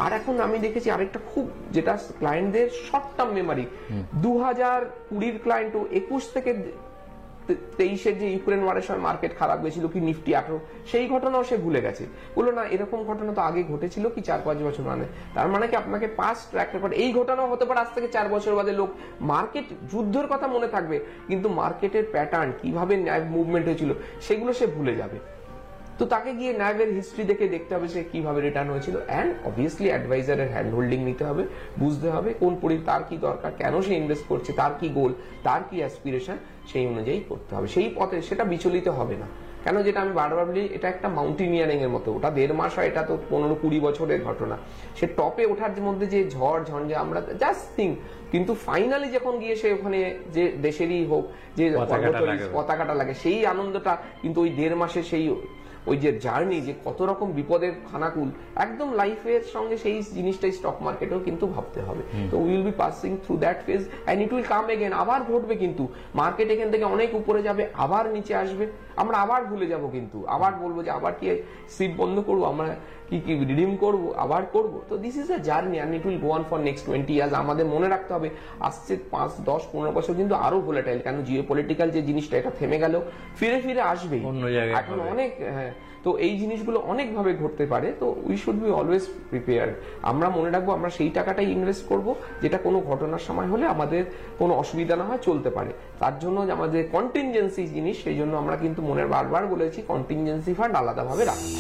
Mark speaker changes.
Speaker 1: আর এখন আমি দেখেছি আরেকটা খুব, যেটা ক্লায়েন্টদের শর্ট টার্ম মেমারি, 2020 ক্লায়েন্ট 21 থেকে 23-এর যে ইউক্রেন ওয়ারের সময় মার্কেট খারাপ গেছিল, কি নিফটি 18, সেই ঘটনাও সে ভুলে গেছে। বললো না এরকম ঘটনা তো আগে ঘটেছিল কি 4-5 বছর, মানে তার মানে কি আপনাকে পাস্ট ট্র্যাক রেকর্ড, এই ঘটনাও হতে পারে আজ থেকে 4 বছর বাদে লোক মার্কেট যুদ্ধের কথা মনে থাকবে, কিন্তু মার্কেটের প্যাটার্ন কিভাবে মুভমেন্ট হয়েছিল সেগুলো সে ভুলে যাবে। তো তাকে গিয়ে ন্যাভের হিস্ট্রি দেখে দেখতে হবে সে কিভাবে রিটার্ন হয়েছিল, অ্যান্ড অবভিয়াসলি অ্যাডভাইজারের হ্যান্ড হোল্ডিং নিতে হবে, বুঝতে হবে কোন তার কি দরকার, কেন সে ইনভেস্ট করছে, তার কি গোল, তার কি অ্যাসপিরেশন, সেই অনুযায়ী করতে হবে। সেই পথে সেটা বিচলিত হবে না। কেন, যেটা আমি বারবার বলি, এটা একটা মাউন্টেনিয়ারিং এর মতো, ওটা 1.5 মাস হয়, এটা তো 15-20 বছরের ঘটনা। সে টপে ওঠার মধ্যে যে ঝড় ঝঞ্ঝা আমরা জাস্ট থিঙ্ক, কিন্তু ফাইনালি যখন গিয়ে সে ওখানে যে দেশেরই হোক যে পতাকাটা লাগে, সেই আনন্দটা কিন্তু ওই 1.5 মাসে সেই ওই যে জার্নি, যে কত রকম বিপদের খানাকুল, একদম লাইফের সঙ্গে সেই জিনিসটাই স্টক মার্কেটেও কিন্তু ভাবতে হবে। তো will be passing through that phase and it will come again, আবার ঘটবে, কিন্তু মার্কেট এখান থেকে অনেক উপরে যাবে, আবার নিচে আসবে, আমরা আবার ভুলে যাব, কিন্তু আবার বলবো যে আবার কি সিপ বন্ধ করবো, আমরা কি রিডিম করবো, আবার করবো। তো this is a journey and it will go on for next 20 years. আমাদের মনে রাখতে হবে আসছে 5, 10, 15 বছর কিন্তু আরো ভোলাটাইল, কেন জিও পলিটিক্যাল যে জিনিসটা, এটা থেমে গেল, ফিরে ফিরে আসবে
Speaker 2: অন্য জায়গায়,
Speaker 1: এখন অনেক। হ্যাঁ, তো এই জিনিসগুলো অনেক ভাবে ঘটতে পারে। তো we should be always prepared. আমরা মনে রাখবো আমরা সেই টাকাটাই ইনভেস্ট করব যেটা কোনো ঘটনার সময় হলে আমাদের কোনো অসুবিধা না হয়, চলতে পারে। তার জন্য আমাদের কন্টিনজেন্সি জিনিস, সেই জন্য আমরা কিন্তু বারবার বলেছি কন্টিনজেন্সি ফান্ড আলাদাভাবে রাখি।